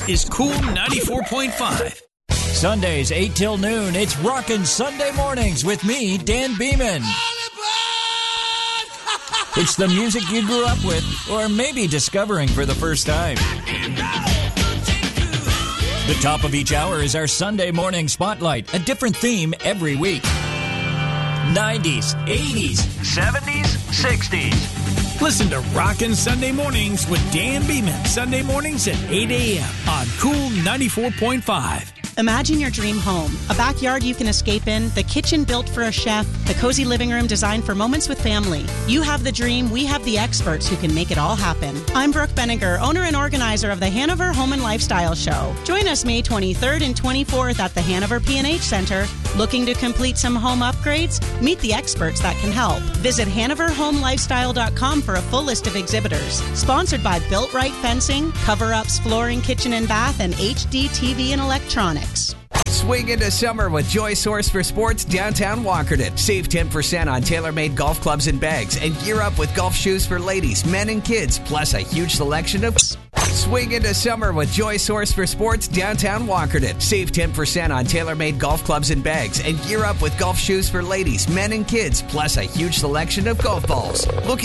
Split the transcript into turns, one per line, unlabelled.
is Cool 94.5.
Sundays, 8 till noon, it's Rockin' Sunday Mornings with me, Dan Beeman. It's the music you grew up with, or maybe discovering for the first time. The top of each hour is our Sunday morning spotlight, a different theme every week. 90s, 80s, 70s, 60s.
Listen to Rockin' Sunday Mornings with Dan Beeman, Sunday mornings at 8 a.m. on Cool 94.5.
Imagine your dream home. A backyard you can escape in, the kitchen built for a chef, the cozy living room designed for moments with family. You have the dream, we have the experts who can make it all happen. I'm Brooke Benninger, owner and organizer of the Hanover Home and Lifestyle Show. Join us May 23rd and 24th at the Hanover P&H Center. Looking to complete some home upgrades? Meet the experts that can help. Visit HanoverHomeLifestyle.com for a full list of exhibitors. Sponsored by Built Right Fencing, Cover Ups Flooring, Kitchen and Bath, and HD TV and Electronics.
Swing into summer with Joy Source for Sports downtown Walkerton. Save 10% on tailor-made golf clubs and bags and gear up with golf shoes for ladies, men, and kids, plus a huge selection of... Swing into summer with Joy Source for Sports downtown Walkerton. Save 10% on tailor-made golf clubs and bags and gear up with golf shoes for ladies, men, and kids, plus a huge selection of golf balls. Looking